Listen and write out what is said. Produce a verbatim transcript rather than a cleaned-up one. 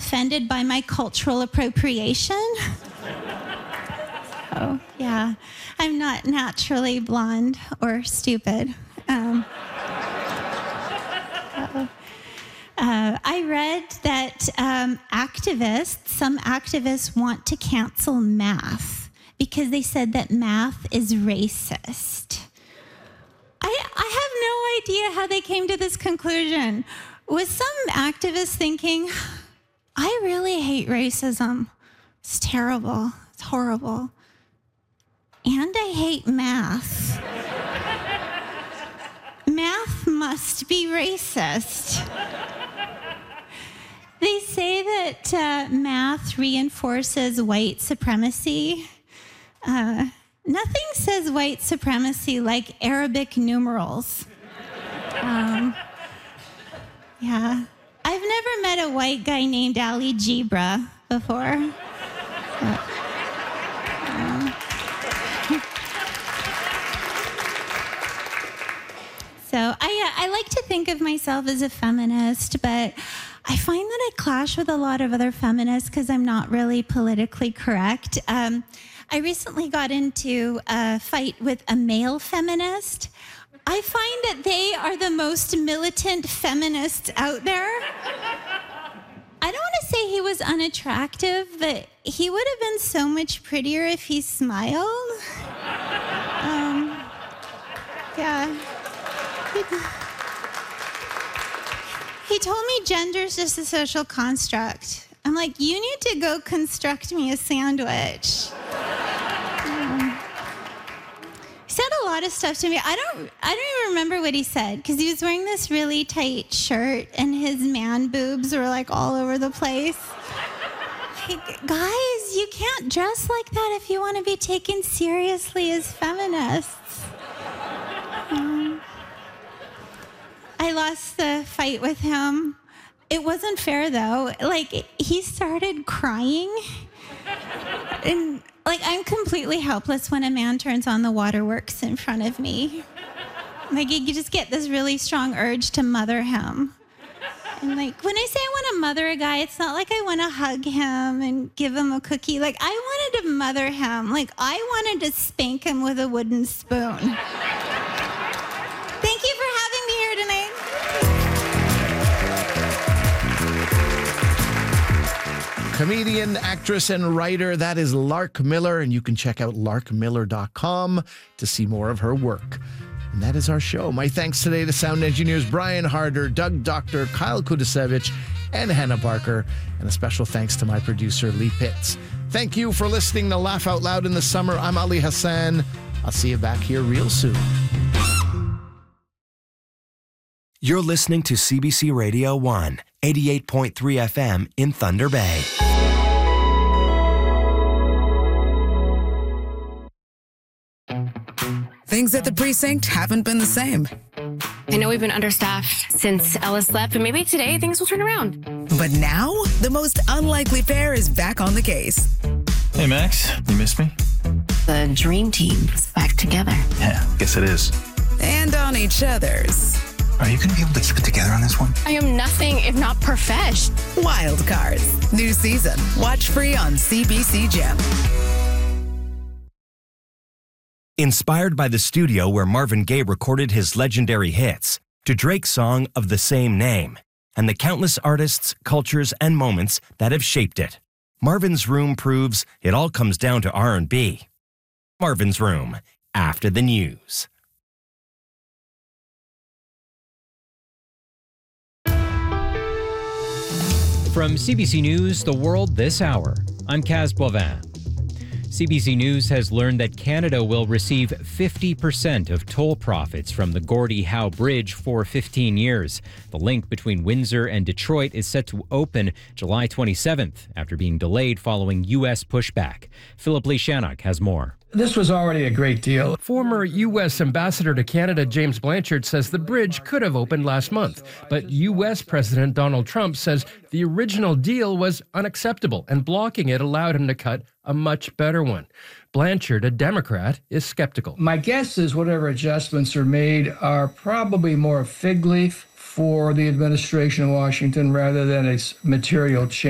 offended by my cultural appropriation. Oh, yeah. I'm not naturally blonde or stupid. Um, uh, uh, I read that um, activists, some activists want to cancel math because they said that math is racist. I, I have no idea how they came to this conclusion. Was some activist thinking, I really hate racism. It's terrible. It's horrible. And I hate math. Math must be racist. They say that uh, math reinforces white supremacy. Uh, nothing says white supremacy like Arabic numerals. Um, yeah. I've never met a white guy named Ali Gibra before. But, uh, So I, uh, I like to think of myself as a feminist, but I find that I clash with a lot of other feminists because I'm not really politically correct. Um, I recently got into a fight with a male feminist. I find that they are the most militant feminists out there. I don't want to say he was unattractive, but he would have been so much prettier if he smiled. Um, yeah. He, he told me gender's just a social construct. I'm like, you need to go construct me a sandwich. Um, he said a lot of stuff to me. I don't I don't even remember what he said because he was wearing this really tight shirt and his man boobs were like all over the place. Like, guys, you can't dress like that if you want to be taken seriously as feminists. Um, I lost the fight with him. It wasn't fair though. Like, he started crying. And like, I'm completely helpless when a man turns on the waterworks in front of me. Like, you just get this really strong urge to mother him. And like, when I say I want to mother a guy, it's not like I want to hug him and give him a cookie. Like, I wanted to mother him. Like, I wanted to spank him with a wooden spoon. Thank you for having me here tonight. Comedian, actress, and writer, that is Lark Miller, and you can check out lark miller dot com to see more of her work. And that is our show. My thanks today to sound engineers Brian Harder, Doug Doctor, Kyle Kudasevich, and Hannah Barker, and a special thanks to my producer, Lee Pitts. Thank you for listening to Laugh Out Loud in the Summer. I'm Ali Hassan. I'll see you back here real soon. You're listening to C B C Radio one, eighty-eight point three F M in Thunder Bay. Things at the precinct haven't been the same. I know we've been understaffed since Ellis left, but maybe today things will turn around. But now, the most unlikely pair is back on the case. Hey, Max, you miss me? The dream team's back together. Yeah, guess it is. And on each other's. Are you going to be able to keep it together on this one? I am nothing if not profesh. Wild Cards. New season. Watch free on C B C Gem. Inspired by the studio where Marvin Gaye recorded his legendary hits, to Drake's song of the same name, and the countless artists, cultures, and moments that have shaped it, Marvin's Room proves it all comes down to R and B. Marvin's Room, after the news. From C B C News, The World This Hour, I'm Kaz Boivin. C B C News has learned that Canada will receive fifty percent of toll profits from the Gordie Howe Bridge for fifteen years. The link between Windsor and Detroit is set to open July twenty-seventh after being delayed following U S pushback. Philip Lee Shannock has more. This was already a great deal. Former U S Ambassador to Canada James Blanchard says the bridge could have opened last month, but U S President Donald Trump says the original deal was unacceptable and blocking it allowed him to cut a much better one. Blanchard, a Democrat, is skeptical. My guess is whatever adjustments are made are probably more a fig leaf for the administration in Washington rather than a material change.